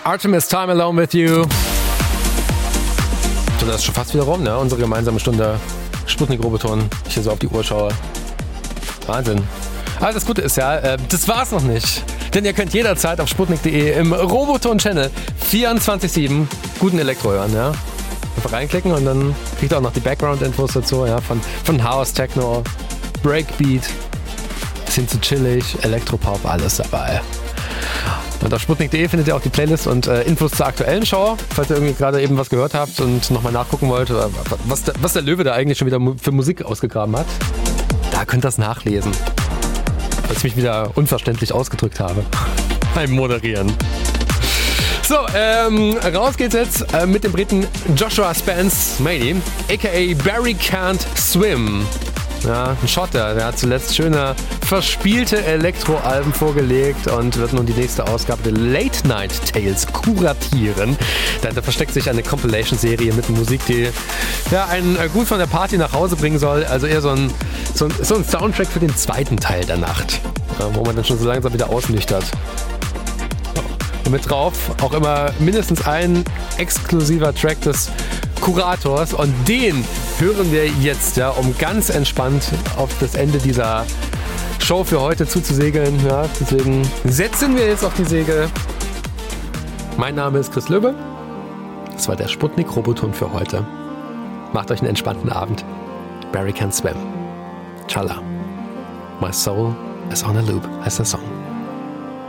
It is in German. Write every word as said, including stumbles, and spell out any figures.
Artemis, Time Alone with You. So, das ist schon fast wieder rum, ne? Unsere gemeinsame Stunde Sputnik-Roboton. Ich hier so auf die Uhr schaue. Wahnsinn. Aber das Gute ist ja, äh, das war's noch nicht. Denn ihr könnt jederzeit auf sputnik punkt de im Roboton-Channel vierundzwanzig sieben guten Elektro hören, ja? Einfach reinklicken und dann kriegt ihr auch noch die Background-Infos dazu, ja? Von, von House, Techno, Breakbeat, bisschen zu chillig, Elektropop, alles dabei. Und auf sputnik punkt de findet ihr auch die Playlist und äh, Infos zur aktuellen Show, falls ihr irgendwie gerade eben was gehört habt und nochmal nachgucken wollt, was der, was der Löwe da eigentlich schon wieder für Musik ausgegraben hat. Da könnt ihr das nachlesen. Weil ich mich wieder unverständlich ausgedrückt habe beim Moderieren. So, ähm, raus geht's jetzt äh, mit dem Briten Joshua Spence Maney, aka Barry Can't Swim. Ja, ein Schotter, der hat zuletzt schöne verspielte Elektro-Alben vorgelegt und wird nun die nächste Ausgabe der Late Night Tales kuratieren. Dahinter versteckt sich eine Compilation-Serie mit Musik, die ja, einen gut von der Party nach Hause bringen soll. Also eher so ein, so ein, so ein Soundtrack für den zweiten Teil der Nacht, ja, wo man dann schon so langsam wieder ausnüchtert. Und mit drauf auch immer mindestens ein exklusiver Track des Kurators und den hören wir jetzt, ja, um ganz entspannt auf das Ende dieser Show für heute zuzusegeln. Ja, deswegen setzen wir jetzt auf die Segel. Mein Name ist Chris Löwe. Das war der Sputnik-Roboton für heute. Macht euch einen entspannten Abend. Barry Can't Swim. Chala. My Soul is on a Loop heißt der Song.